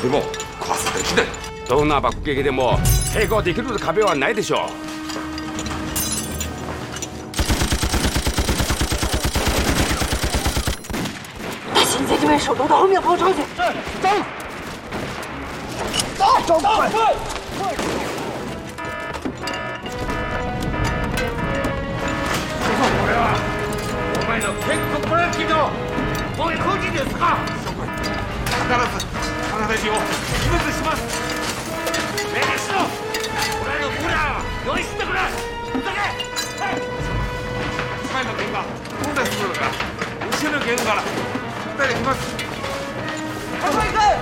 でも壊すことはしない。 どんな爆撃でも抵抗できる壁はないでしょう。 他现在这边手都到后面跑出去。走，走，走，快！ これはお前の建国村木の追い込みですか。必ずよ秘密します。命令しろ。俺の村を用意してくれ。急げ。はい。前の剣が混雑するから後ろの剣から2人来ます。 快快